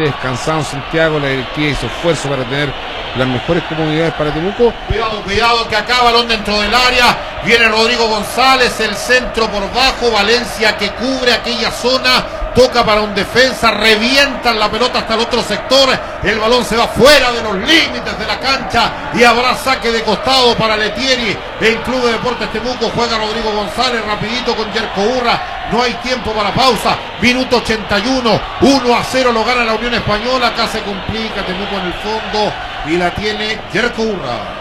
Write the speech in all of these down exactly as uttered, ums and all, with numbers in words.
bastante descansado en Santiago. La directiva hizo esfuerzo para tener las mejores comunidades para Temuco. Cuidado, cuidado, que acá balón dentro del área. Viene Rodrigo González, el centro por bajo. Valencia que cubre aquella zona. Toca para un defensa, revientan la pelota hasta el otro sector. El balón se va fuera de los límites de la cancha y habrá saque de costado para Letieri. En Club de Deportes Temuco juega Rodrigo González rapidito con Yerko Urra. No hay tiempo para pausa. Minuto ochenta y uno. uno a cero lo gana la Unión Española. Acá se complica Temuco en el fondo y la tiene Yerko Urra.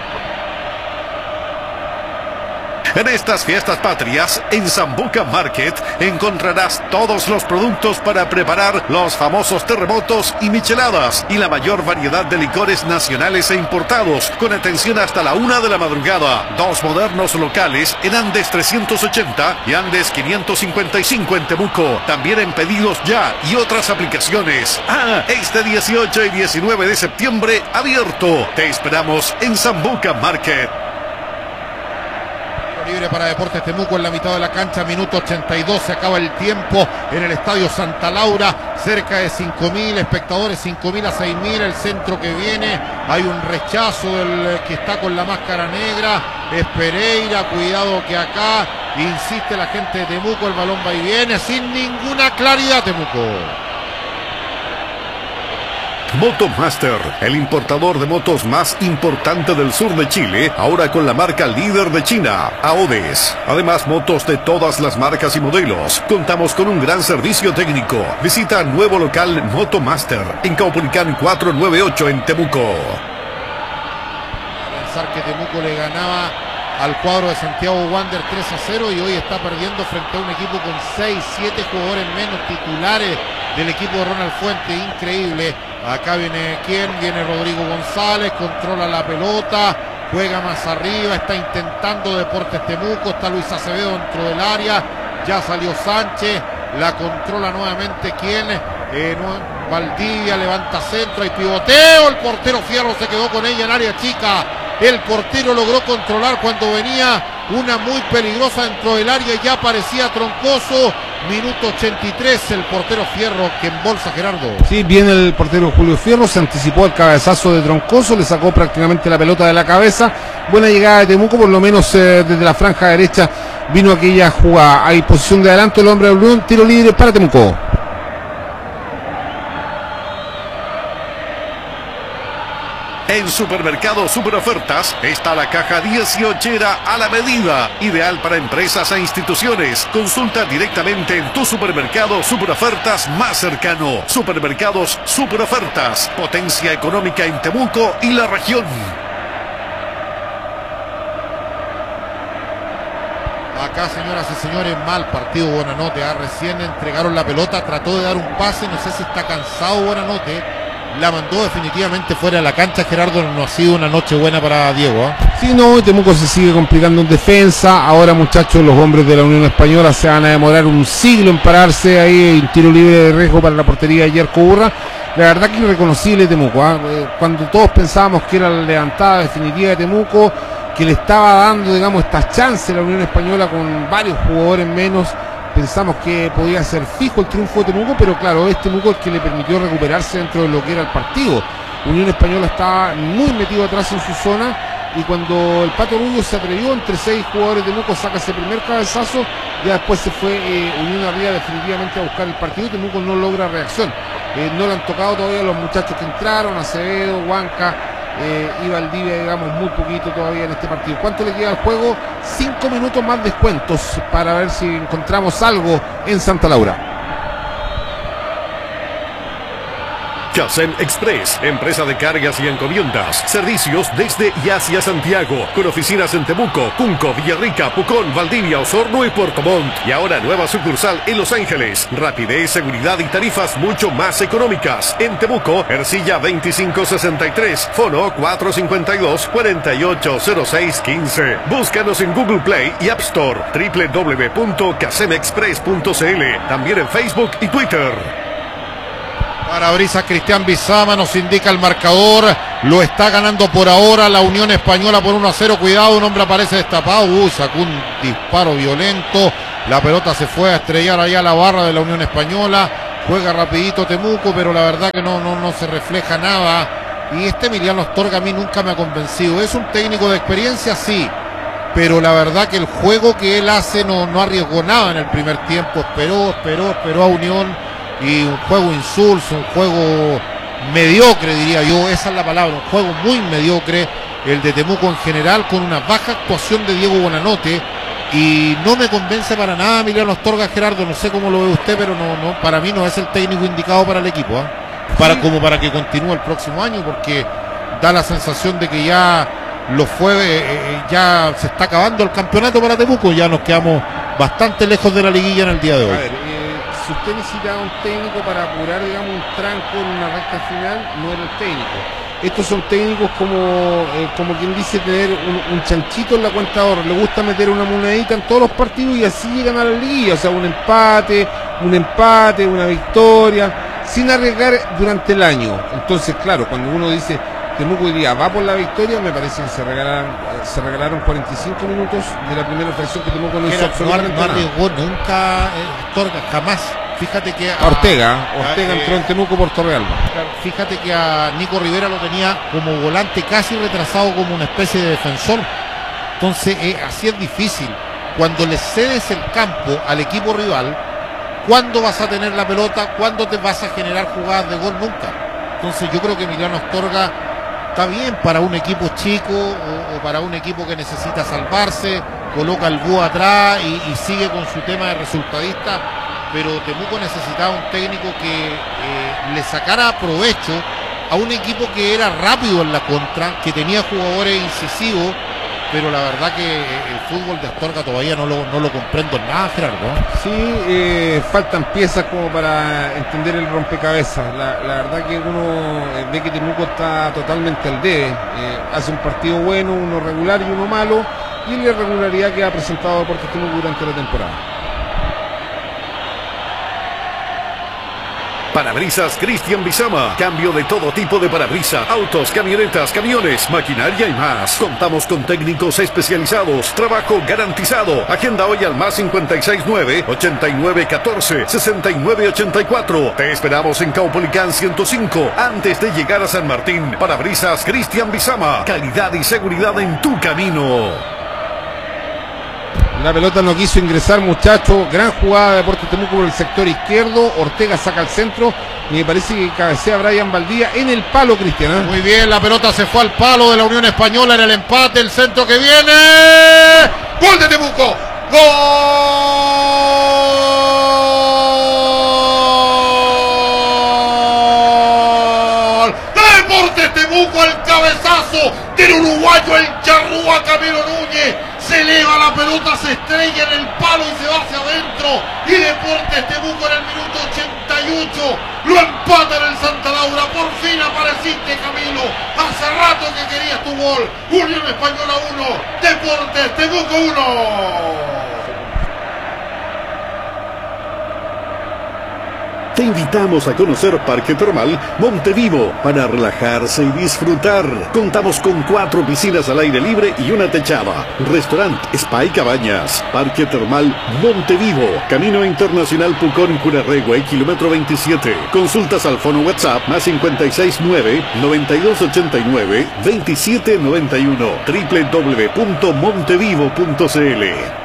En estas fiestas patrias, en Sambuca Market, encontrarás todos los productos para preparar los famosos terremotos y micheladas y la mayor variedad de licores nacionales e importados, con atención hasta la una de la madrugada. Dos modernos locales en Andes trescientos ochenta y Andes quinientos cincuenta y cinco en Temuco. También en Pedidos Ya y otras aplicaciones. Ah, este dieciocho y diecinueve de septiembre, abierto. Te esperamos en Sambuca Market. Libre para Deportes Temuco en la mitad de la cancha, minuto ochenta y dos, se acaba el tiempo en el Estadio Santa Laura, cerca de cinco mil espectadores, cinco mil a seis mil, el centro que viene, hay un rechazo del que está con la máscara negra, es Pereira, cuidado que acá insiste la gente de Temuco, el balón va y viene, sin ninguna claridad Temuco. Motomaster, el importador de motos más importante del sur de Chile, ahora con la marca líder de China, Aodes. Además, motos de todas las marcas y modelos. Contamos con un gran servicio técnico. Visita nuevo local Motomaster en Caupolicán cuatrocientos noventa y ocho en Temuco. A pensar que Temuco le ganaba al cuadro de Santiago Wander tres a cero y hoy está perdiendo frente a un equipo con seis, siete jugadores menos titulares del equipo de Ronald Fuente, increíble. Acá viene quién, viene Rodrigo González, controla la pelota, juega más arriba, está intentando Deportes Temuco, está Luis Acevedo dentro del área, ya salió Sánchez, la controla nuevamente quién, eh, no, Valdivia levanta centro, hay pivoteo, el portero Fierro se quedó con ella en área chica, el portero logró controlar cuando venía una muy peligrosa dentro del área, ya parecía Troncoso. Minuto ochenta y tres, el portero Fierro que embolsa Gerardo. Sí, viene el portero Julio Fierro, se anticipó al cabezazo de Troncoso, le sacó prácticamente la pelota de la cabeza. Buena llegada de Temuco, por lo menos eh, desde la franja derecha vino aquella jugada. Hay posición de adelanto el hombre de Blum, tiro libre para Temuco. En Supermercado Super Ofertas está la caja dieciochera a la medida, ideal para empresas e instituciones. Consulta directamente en tu supermercado Super Ofertas más cercano. Supermercados Super Ofertas, potencia económica en Temuco y la región. Acá, señoras y señores, mal partido Buenanote. Ah, recién entregaron la pelota, trató de dar un pase, no sé si está cansado Buenanote. La mandó definitivamente fuera de la cancha. Gerardo, no ha sido una noche buena para Diego. ¿eh? Sí, no, Temuco se sigue complicando en defensa. Ahora, muchachos, los hombres de la Unión Española se van a demorar un siglo en pararse ahí. Un tiro libre de riesgo para la portería de Yerko Urra. La verdad que irreconocible Temuco. ¿eh? Cuando todos pensábamos que era la levantada definitiva de Temuco, que le estaba dando, digamos, esta chance a la Unión Española con varios jugadores menos, pensamos que podía ser fijo el triunfo de Temuco, pero claro, es Temuco el que le permitió recuperarse dentro de lo que era el partido. Unión Española estaba muy metido atrás en su zona y cuando el Pato Rubio se atrevió entre seis jugadores de Temuco, saca ese primer cabezazo, ya después se fue eh, Unión arriba definitivamente a buscar el partido y Temuco no logra reacción. Eh, no le han tocado todavía los muchachos que entraron, Acevedo, Huanca eh, y Valdivia, digamos, muy poquito todavía en este partido. ¿Cuánto le queda al juego? Cinco minutos más descuentos para ver si encontramos algo en Santa Laura. Casem Express, empresa de cargas y encomiendas. Servicios desde y hacia Santiago, con oficinas en Temuco, Cunco, Villarrica, Pucón, Valdivia, Osorno y Puerto Montt. Y ahora nueva sucursal en Los Ángeles. Rapidez, seguridad y tarifas mucho más económicas. En Temuco, Ercilla veinticinco sesenta y tres, Fono cuatro cinco dos, cuatro ocho cero seis uno cinco. Búscanos en Google Play y App Store, doble u doble u doble u punto casem express punto c l. También en Facebook y Twitter. Parabrisas Cristian Bizama nos indica el marcador. Lo está ganando por ahora la Unión Española por uno a cero. Cuidado, un hombre aparece destapado. Uy, sacó un disparo violento. La pelota se fue a estrellar allá a la barra de la Unión Española. juega rapidito Temuco, pero la verdad que no, no, no se refleja nada. Y este Emiliano Astorga a mí nunca me ha convencido. Es un técnico de experiencia, sí, pero la verdad que el juego que él hace no, no arriesgó nada en el primer tiempo. Esperó, esperó, esperó a Unión, y un juego insulso, un juego mediocre, diría yo, esa es la palabra, un juego muy mediocre el de Temuco en general, con una baja actuación de Diego Buenanote. Y no me convence para nada Emiliano Astorga, Gerardo, no sé cómo lo ve usted, pero no, no, para mí no es el técnico indicado para el equipo, ¿eh? Para, como para que continúe el próximo año, porque da la sensación de que ya lo fue, eh, ya se está acabando el campeonato para Temuco, ya nos quedamos bastante lejos de la liguilla en el día de hoy. A ver, eh, si usted necesitaba un técnico para apurar, digamos, un tranco en una recta final, no era el técnico. Estos son técnicos como, eh, como quien dice, tener un, un chanchito en la cuenta de ahorro. Le gusta meter una monedita en todos los partidos y así llegan a la liguilla. O sea, un empate, un empate, una victoria, sin arriesgar durante el año. Entonces, claro, cuando uno dice Temuco hoy día va por la victoria, me parece que se regalaron, se regalaron cuarenta y cinco minutos de la primera fracción que Temuco no hizo absolutamente no nada. arriesgó nunca eh, Astorga, jamás. Fíjate que a, Ortega, Ortega a, eh, entró en Temuco por Torrealba. Fíjate que a Nico Rivera lo tenía como volante casi retrasado, como una especie de defensor. Entonces eh, así es difícil. Cuando le cedes el campo al equipo rival, ¿cuándo vas a tener la pelota? ¿Cuándo te vas a generar jugadas de gol? Nunca. Entonces yo creo que Emiliano Astorga está bien para un equipo chico o, o para un equipo que necesita salvarse, coloca el búho atrás y, y sigue con su tema de resultadista. Pero Temuco necesitaba un técnico que eh, le sacara provecho a un equipo que era rápido en la contra, que tenía jugadores incisivos, pero la verdad que el fútbol de Astorga todavía no lo, no lo comprendo en nada, Gerardo. Sí, eh, faltan piezas como para entender el rompecabezas. La, la verdad que uno ve que Temuco está totalmente al debe. Eh, hace un partido bueno, uno regular y uno malo, y la irregularidad que ha presentado Deportes Temuco durante la temporada. Parabrisas Cristian Bizama. Cambio de todo tipo de parabrisas, autos, camionetas, camiones, maquinaria y más. Contamos con técnicos especializados. Trabajo garantizado. Agenda hoy al más cincuenta y seis nueve, ochenta y nueve catorce, sesenta y nueve ochenta y cuatro. Te esperamos en Caupolicán ciento cinco, antes de llegar a San Martín. Parabrisas Cristian Bizama. Calidad y seguridad en tu camino. La pelota no quiso ingresar, muchachos. Gran jugada de Deportes Temuco por el sector izquierdo. Ortega saca al centro y me parece que cabecea Brian Valdía en el palo, Cristian, ¿eh? Muy bien, la pelota se fue al palo de la Unión Española en el empate. El centro que viene. ¡Gol de Temuco! ¡Gol! Deportes Temuco, el cabezazo del uruguayo, el charrúa Camilo Núñez. Se eleva la pelota, se estrella en el palo y se va hacia adentro. Y Deportes Temuco en el minuto ochenta y ocho lo empata en el Santa Laura. Por fin apareciste, Camilo. Hace rato que querías tu gol. Unión Española uno, Deportes Temuco uno. Te invitamos a conocer Parque Termal Montevivo para relajarse y disfrutar. Contamos con cuatro piscinas al aire libre y una techada. Restaurante, spa y cabañas. Parque Termal Montevivo. Camino Internacional Pucón, Curarregüe, kilómetro veintisiete. Consultas al fono WhatsApp más cincuenta y seis nueve, noventa y dos ochenta y nueve, veintisiete noventa y uno. doble u doble u doble u punto montevivo punto c l.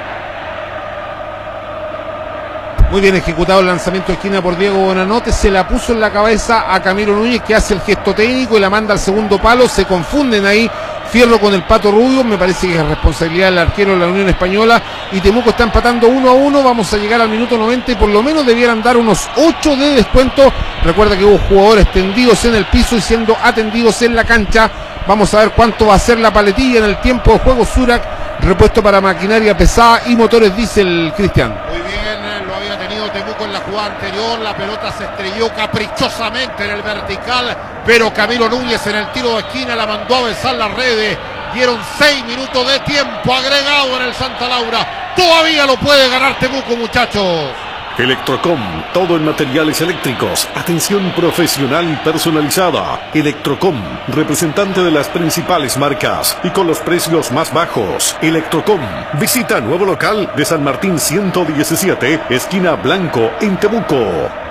Muy bien ejecutado el lanzamiento de esquina por Diego Buenanote. Se la puso en la cabeza a Camilo Núñez, que hace el gesto técnico y la manda al segundo palo. Se confunden ahí Fierro con el Pato Rubio. Me parece que es responsabilidad del arquero de la Unión Española. Y Temuco está empatando uno a uno. Vamos a llegar al minuto noventa y por lo menos debieran dar unos ocho de descuento. Recuerda que hubo jugadores tendidos en el piso y siendo atendidos en la cancha. Vamos a ver cuánto va a ser la paletilla en el tiempo de juego. Zurach, repuesto para maquinaria pesada y motores diésel, Cristian. Muy bien, lo había tenido Temuco en la jugada anterior. La pelota se estrelló caprichosamente en el vertical, pero Camilo Núñez en el tiro de esquina la mandó a besar las redes. Dieron seis minutos de tiempo agregado en el Santa Laura. Todavía lo puede ganar Temuco, muchachos. Electrocom, todo en materiales eléctricos, atención profesional y personalizada. Electrocom, representante de las principales marcas y con los precios más bajos. Electrocom, visita nuevo local de San Martín ciento diecisiete, esquina Blanco, en Temuco.